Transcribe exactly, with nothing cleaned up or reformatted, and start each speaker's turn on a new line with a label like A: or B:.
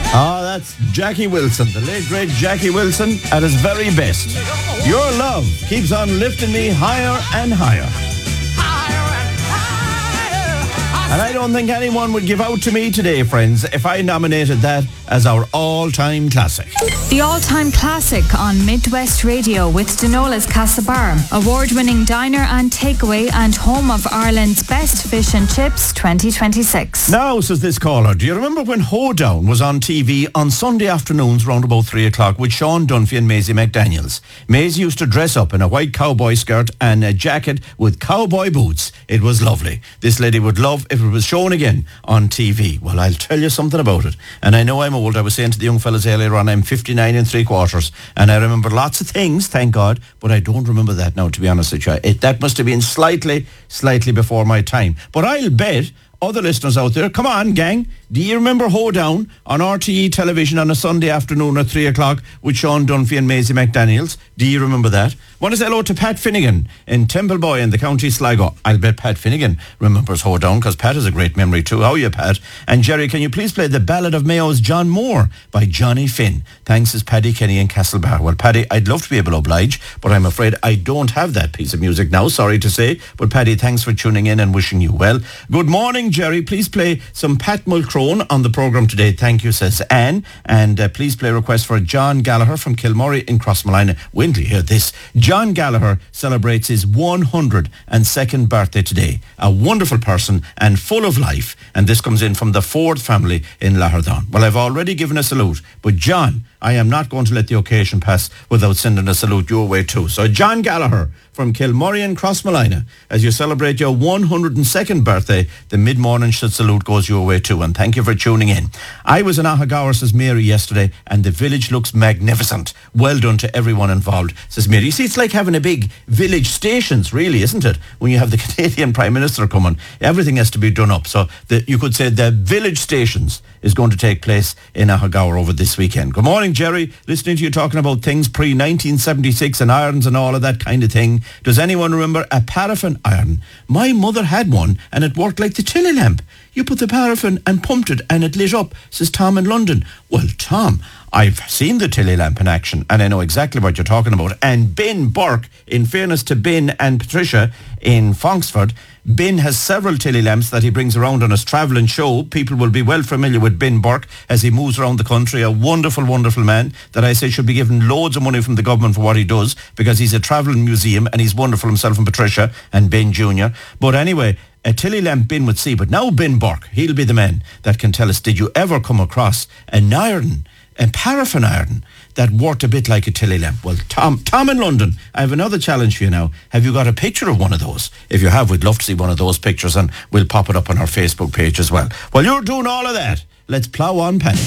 A: Ah, that's Jackie Wilson, the late great Jackie Wilson at his very best. Your love keeps on lifting me higher and higher. And I don't think anyone would give out to me today, friends, if I nominated that as our all-time classic.
B: The all-time classic on Midwest Radio with Denola's Castlebar, award-winning diner and takeaway and home of Ireland's best fish and chips twenty twenty-six.
A: Now, says this caller, do you remember when Hoedown was on T V on Sunday afternoons round about three o'clock with Sean Dunphy and Maisie McDaniels? Maisie used to dress up in a white cowboy skirt and a jacket with cowboy boots. It was lovely. This lady would love if it was shown again on T V. Well, I'll tell you something about it. And I know I'm old. I was saying to the young fellas earlier on, I'm fifty-nine and three quarters. And I remember lots of things, thank God, but I don't remember that now, to be honest with you. It, that must have been slightly, slightly before my time. But I'll bet other listeners out there, come on, gang, do you remember Hoedown on R T E television on a Sunday afternoon at three o'clock with Sean Dunphy and Maisie McDaniels? Do you remember that? Want to say hello to Pat Finnegan in Templeboy in the county Sligo. I'll bet Pat Finnegan remembers Hoedown because Pat has a great memory too. How are you, Pat? And Jerry, can you please play the Ballad of Mayo's John Moore by Johnny Finn? Thanks, is Paddy Kenny in Castlebar. Well, Paddy, I'd love to be able to oblige, but I'm afraid I don't have that piece of music now, sorry to say. But Paddy, thanks for tuning in and wishing you well. Good morning, Jerry. Please play some Pat Mulcrone on the programme today. Thank you, says Anne. And uh, please play a request for John Gallagher from Kilmurray in Crossmolina. When do you hear this? John Gallagher celebrates his one hundred second birthday today. A wonderful person and full of life. And this comes in from the Ford family in Laherdon. Well, I've already given a salute, but John, I am not going to let the occasion pass without sending a salute your way too. So John Gallagher from Kilmurray and Crossmolina, as you celebrate your one hundred second birthday, the mid-morning salute goes your way too. And thank you for tuning in. I was in Ahagower, says Mary, yesterday, and the village looks magnificent. Well done to everyone involved, says Mary. You see, it's like having a big village stations, really, isn't it? When you have the Canadian Prime Minister coming, everything has to be done up. So the, you could say the village stations is going to take place in Ahagower over this weekend. Good morning, Jerry. Listening to you talking about things pre nineteen seventy-six and irons and all of that kind of thing. Does anyone remember a paraffin iron? My mother had one and it worked like the chili lamp. You put the paraffin and pumped it and it lit up, says Tom in London. Well, Tom, I've seen the Tilly lamp in action and I know exactly what you're talking about. And Ben Burke, in fairness to Ben and Patricia in Fonksford, Ben has several Tilly lamps that he brings around on his travelling show. People will be well familiar with Ben Burke as he moves around the country. A wonderful, wonderful man that I say should be given loads of money from the government for what he does because he's a travelling museum and he's wonderful himself and Patricia and Ben Junior But anyway, a Tilly lamp Ben would see. But now Ben Burke, he'll be the man that can tell us, did you ever come across an iron, a paraffin iron that worked a bit like a Tilly lamp? Well, Tom, Tom in London, I have another challenge for you now. Have you got a picture of one of those? If you have, we'd love to see one of those pictures and we'll pop it up on our Facebook page as well. While you're doing all of that, let's plough on, Paddy.